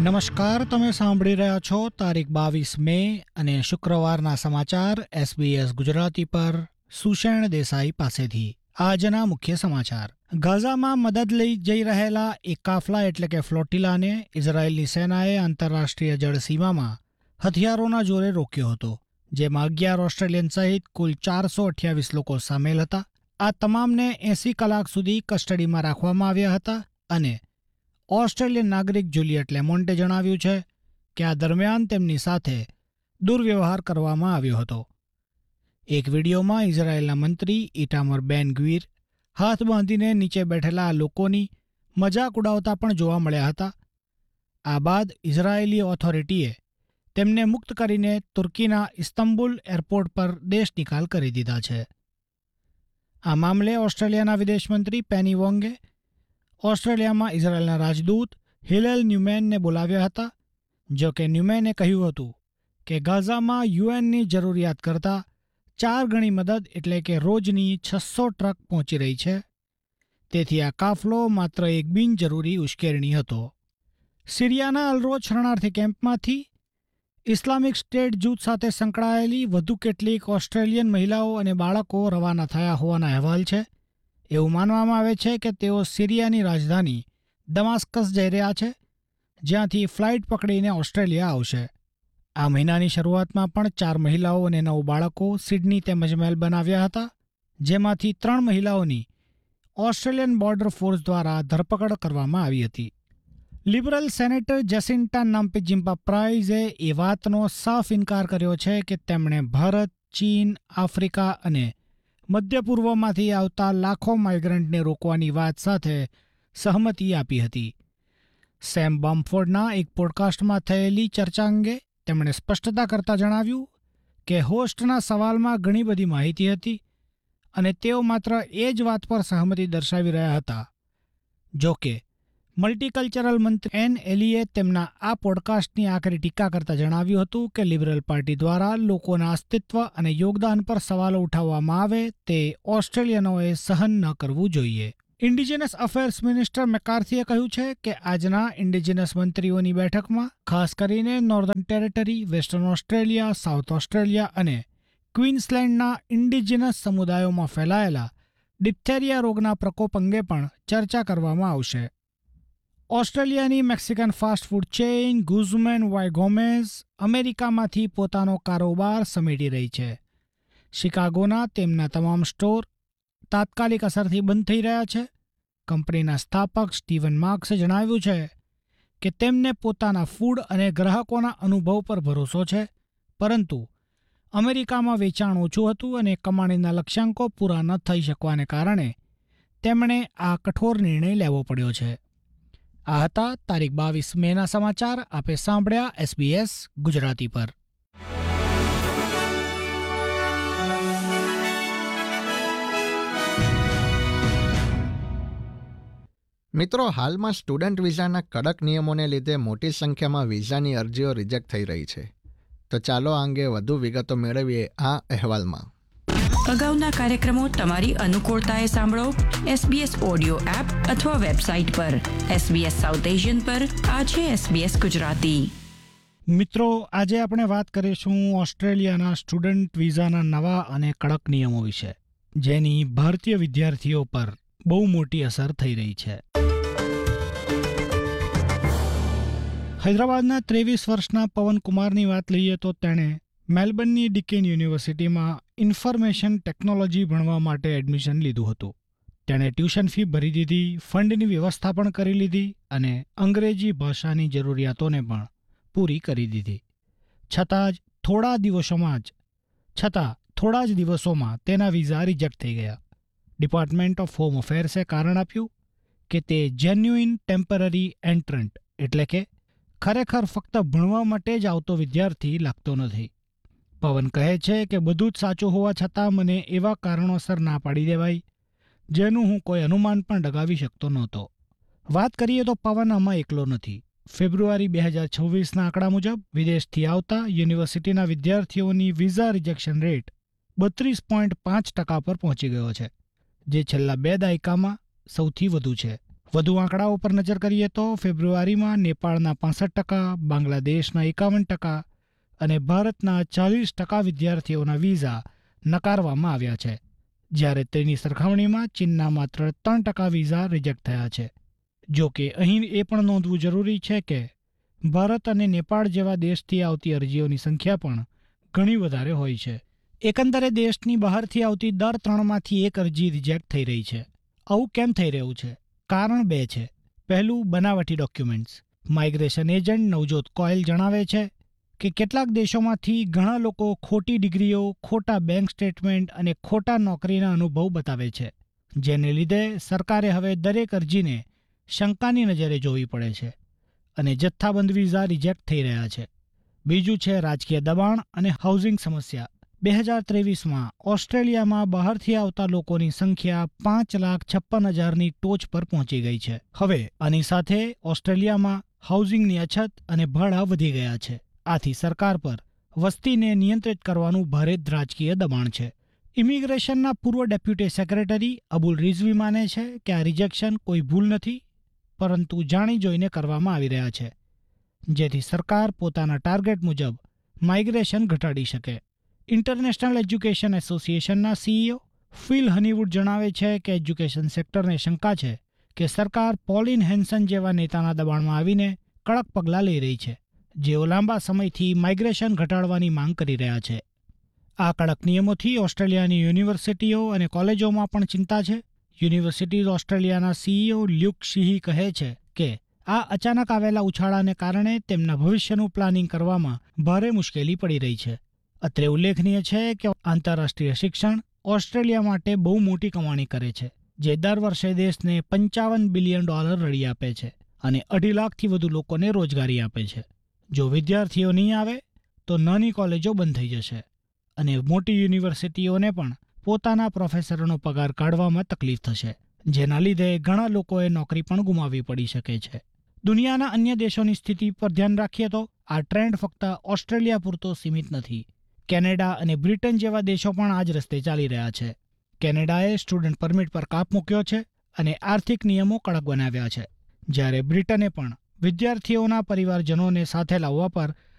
નમસ્કાર, તમે સાંભળી રહ્યા છો તારીખ 22 મે અને શુક્રવારના સમાચાર SBS ગુજરાતી પર સુષેણ દેસાઈ પાસેથી. આજના મુખ્ય સમાચાર. ગાઝામાં મદદ લઈ જઈ રહેલા એક કાફલા એટલે કે ફ્લોટિલાને ઇઝરાયેલની સેનાએ આંતરરાષ્ટ્રીય જળસીમામાં હથિયારોના જોરે રોક્યો હતો, જેમાં 11 ઓસ્ટ્રેલિયન સહિત કુલ 428 લોકો સામેલ હતા. આ તમામને 80 કલાક સુધી કસ્ટડીમાં રાખવામાં આવ્યા હતા અને ઓસ્ટ્રેલિયન નાગરિક જુલિયટ લેમોન્ટે જણાવ્યું છે કે આ દરમિયાન તેમની સાથે દુર્વ્યવહાર કરવામાં આવ્યો હતો. એક વિડીયોમાં ઇઝરાયેલના મંત્રી ઇટામર બેન ગ્વીર હાથ બાંધીને નીચે બેઠેલા લોકોની મજાક ઉડાવતા પણ જોવા મળ્યા હતા. આ બાદ ઇઝરાયેલી ઓથોરિટીએ તેમને મુક્ત કરીને તુર્કીના ઇસ્તંબુલ એરપોર્ટ પર દેશ નિકાલ કરી દીધા છે. આ મામલે ઓસ્ટ્રેલિયાના વિદેશમંત્રી પેની વોંગે ઓસ્ટ્રેલિયામાં ઇઝરાયેલના રાજદૂત હિલેલ ન્યુમેનને બોલાવ્યા હતા. જો કે ન્યુમેને કહ્યું હતું કે ગાઝામાં યુએનની જરૂરિયાત કરતાં 4 ગણી મદદ એટલે કે રોજની 600 ટ્રક પહોંચી રહી છે. તેથી આ કાફલો માત્ર એક બિનજરૂરી ઉશ્કેરણી હતો. સિરિયાના અલરોજ શરણાર્થી કેમ્પમાંથી ઇસ્લામિક સ્ટેટ જૂથ સાથે સંકળાયેલી વધુ કેટલીક ઓસ્ટ્રેલિયન મહિલાઓ અને બાળકો રવાના થયા હોવાના અહેવાલ છે. એવું માનવામાં આવે છે કે તેઓ સિરિયાની રાજધાની દમાસ્કસ જઈ રહ્યા છે, જ્યાંથી ફ્લાઇટ પકડીને ઓસ્ટ્રેલિયા આવશે. આ મહિનાની શરૂઆતમાં પણ 4 મહિલાઓ અને 9 બાળકો સિડની તેમજ મેલબર્ન આવ્યા હતા, જેમાંથી 3 મહિલાઓની ઓસ્ટ્રેલિયન બોર્ડર ફોર્સ દ્વારા ધરપકડ કરવામાં આવી હતી. લિબરલ સેનેટર જેસિન્ટા નામ્પીજિમ્પા પ્રાઇઝે એ વાતનો સાફ ઇનકાર કર્યો છે કે તેમણે ભારત, ચીન, આફ્રિકા અને મધ્ય પૂર્વમાંથી આવતા લાખો માઇગ્રન્ટને રોકવાની વાત સાથે સહમતિ આપી હતી. સેમ બમફોર્ડના એક પોડકાસ્ટમાં થયેલી ચર્ચા અંગે તેમણે સ્પષ્ટતા કરતા જણાવ્યું કે હોસ્ટના સવાલમાં ઘણી બધી માહિતી હતી અને તેઓ માત્ર એ જ વાત પર સહમતિ દર્શાવી રહ્યા હતા. જો કે મલ્ટીકલ્ચરલ મંત્રી એન એલીએ તેમના આ પોડકાસ્ટની આકરી ટીકા કરતા જણાવ્યું હતું કે લિબરલ પાર્ટી દ્વારા લોકોના અસ્તિત્વ અને યોગદાન પર સવાલો ઉઠાવવામાં આવે તે ઓસ્ટ્રેલિયનોએ સહન ન કરવું જોઈએ. ઇન્ડિજિનસ અફેર્સ મિનિસ્ટર મેકાર્થીએ કહ્યું છે કે આજના ઇન્ડિજિનસ મંત્રીઓની બેઠકમાં ખાસ કરીને northern territory, western Australia, south Australia અને ક્વીન્સલેન્ડના ઇન્ડિજિનસ સમુદાયોમાં ફેલાયેલા ડિપ્થેરિયા રોગના પ્રકોપ અંગે પણ ચર્ચા કરવામાં આવશે. ઓસ્ટ્રેલિયાની Mexican fast food chain Guzman Y ગોમેઝ અમેરિકામાંથી પોતાનો કારોબાર સમેટી રહી છે. શિકાગોના તેમના તમામ સ્ટોર તાત્કાલિક અસરથી બંધ થઈ રહ્યા છે. કંપનીના સ્થાપક સ્ટીવન માર્ક્સે જણાવ્યું છે કે તેમને પોતાના ફૂડ અને ગ્રાહકોના અનુભવ પર ભરોસો છે, પરંતુ અમેરિકામાં વેચાણ ઓછું હતું અને કમાણીના લક્ષ્યાંકો પૂરા ન થઈ શકવાને કારણે તેમણે આ કઠોર નિર્ણય લેવો પડ્યો છે. આ હતા તારીખ 22 મેના સમાચાર. આપે સાંભળ્યા SBS ગુજરાતી પર. મિત્રો, હાલમાં સ્ટુડન્ટ વિઝાના કડક નિયમોને લીધે મોટી સંખ્યામાં વિઝાની અરજીઓ રિજેક્ટ થઈ રહી છે. તો ચાલો આ અંગે વધુ વિગતો મેળવીએ આ અહેવાલમાં. અગાઉના કાર્યક્રમો તમારી અનુકૂળતાએ સાંભળો SBS ઓડિયો એપ અથવા વેબસાઇટ પર. SBS સાઉથ એશિયન પર આ છે SBS ગુજરાતી. મિત્રો, આજે આપણે વાત કરીશું ઓસ્ટ્રેલિયાના સ્ટુડન્ટ વિઝાના નવા અને કડક નિયમો વિશે, જેની ભારતીય વિદ્યાર્થીઓ પર બહુ મોટી અસર થઈ રહી છે. હૈદરાબાદના 23 વર્ષના પવન કુમારની વાત લઈએ તો તેણે મેલબર્નની ડીકેન યુનિવર્સિટીમાં ઇન્ફોર્મેશન ટેકનોલોજી ભણવા માટે એડમિશન લીધું હતું. તેણે ટ્યુશન ફી ભરી દીધી, ફંડની વ્યવસ્થા પણ કરી લીધી અને અંગ્રેજી ભાષાની જરૂરિયાતોને પણ પૂરી કરી દીધી. છતાં થોડા જ દિવસોમાં તેના વિઝા રિજેક્ટ થઈ ગયા. ડિપાર્ટમેન્ટ ઓફ હોમ અફેર્સે કારણ આપ્યું કે તે જેન્યુઇન ટેમ્પરરી એન્ટ્રન્ટ એટલે કે ખરેખર ફક્ત ભણવા માટે જ આવતો વિદ્યાર્થી લાગતો નથી. પવન કહે છે કે બધું જ સાચું હોવા છતાં મને એવા કારણોસર ના પાડી દેવાઈ જેનું હું કોઈ અનુમાન પણ લગાવી શકતો નહોતો. વાત કરીએ તો પવન આમાં એકલો નથી. ફેબ્રુઆરી 2026ના આંકડા મુજબ વિદેશથી આવતા યુનિવર્સિટીના વિદ્યાર્થીઓની વિઝા રિજેક્શન રેટ 32.5% પર પહોંચી ગયો છે, જે છેલ્લા 2 દાયકામાં સૌથી વધુ છે. વધુ આંકડાઓ પર નજર કરીએ તો ફેબ્રુઆરીમાં નેપાળના 65%, બાંગ્લાદેશના 51% અને ભારતના 40% વિદ્યાર્થીઓના વિઝા નકારવામાં આવ્યા છે, જ્યારે તેની સરખામણીમાં ચીનના માત્ર 3% વિઝા રિજેક્ટ થયા છે. જો કે અહીં એ પણ નોંધવું જરૂરી છે કે ભારત અને નેપાળ જેવા દેશથી આવતી અરજીઓની સંખ્યા પણ ઘણી વધારે હોય છે. એકંદરે દેશની બહારથી આવતી દર 3માંથી 1 અરજી રિજેક્ટ થઈ રહી છે. આવું કેમ થઈ રહ્યું છે? કારણ 2 છે. પહેલું, બનાવટી ડોક્યુમેન્ટ્સ. માઇગ્રેશન એજન્ટ નવજોત કોયલ જણાવે છે કે કેટલાક દેશોમાંથી ઘણા લોકો ખોટી ડિગ્રીઓ, ખોટા બેંક સ્ટેટમેન્ટ અને ખોટા નોકરીના અનુભવ બતાવે છે, જેને લીધે સરકારે હવે દરેક અરજીને શંકાની નજરે જોવી પડે છે અને જથ્થાબંધ વિઝા રિજેક્ટ થઈ રહ્યા છે. બીજું છે રાજકીય દબાણ અને હાઉસિંગ સમસ્યા. 2023માં ઓસ્ટ્રેલિયામાં બહારથી આવતા લોકોની સંખ્યા 5,56,000ની ટોચ પર પહોંચી ગઈ છે. હવે આની સાથે ઓસ્ટ્રેલિયામાં હાઉસિંગની અછત અને ભાડા વધી ગયા છે. આથી સરકાર પર વસ્તીને નિયંત્રિત કરવાનું ભારે રાજકીય દબાણ છે. ઇમિગ્રેશનના પૂર્વ ડેપ્યુટી સેક્રેટરી અબુલ રિઝવી માને છે કે આ રિજેક્શન કોઈ ભૂલ નથી, પરંતુ જાણી જોઈને કરવામાં આવી રહ્યા છે, જેથી સરકાર પોતાના ટાર્ગેટ મુજબ માઇગ્રેશન ઘટાડી શકે. ઇન્ટરનેશનલ એજ્યુકેશન એસોસિએશનના સીઈઓ ફિલ હનીવુડ જણાવે છે કે એજ્યુકેશન સેક્ટરને શંકા છે કે સરકાર પોલિન હેન્સન જેવા નેતાના દબાણમાં આવીને કડક પગલાં લઈ રહી છે, જેઓ લાંબા સમયથી માઇગ્રેશન ઘટાડવાની માંગ કરી રહ્યા છે. આ કડક નિયમોથી ઓસ્ટ્રેલિયાની યુનિવર્સિટીઓ અને કોલેજોમાં પણ ચિંતા છે. યુનિવર્સિટીઝ ઓસ્ટ્રેલિયાના સીઈઓ લ્યુક શીહી કહે છે કે આ અચાનક આવેલા ઉછાળાને કારણે તેમના ભવિષ્યનું પ્લાનિંગ કરવામાં ભારે મુશ્કેલી પડી રહી છે. અત્રે ઉલ્લેખનીય છે કે આંતરરાષ્ટ્રીય શિક્ષણ ઓસ્ટ્રેલિયા માટે બહુ મોટી કમાણી કરે છે, જે દર વર્ષે દેશને $55 બિલિયન રળી આપે છે અને 2.5 લાખથી વધુ લોકોને રોજગારી આપે છે. જો વિદ્યાર્થીઓ નહીં આવે તો નાની કોલેજો બંધ થઈ જશે અને મોટી યુનિવર્સિટીઓને પણ પોતાના પ્રોફેસરોનો પગાર કાઢવામાં તકલીફ થશે, જેના લીધે ઘણા લોકોએ નોકરી પણ ગુમાવવી પડી શકે છે. દુનિયાના અન્ય દેશોની સ્થિતિ પર ધ્યાન રાખીએ તો આ ટ્રેન્ડ ફક્ત ઓસ્ટ્રેલિયા પૂરતો સીમિત નથી. કેનેડા અને બ્રિટન જેવા દેશો પણ આ જ રસ્તે ચાલી રહ્યા છે. કેનેડાએ સ્ટુડન્ટ પરમિટ પર કાપ મૂક્યો છે અને આર્થિક નિયમો કડક બનાવ્યા છે, જ્યારે બ્રિટને પણ વિદ્યાર્થીઓના પરિવારજનોને સાથે લાવવા પર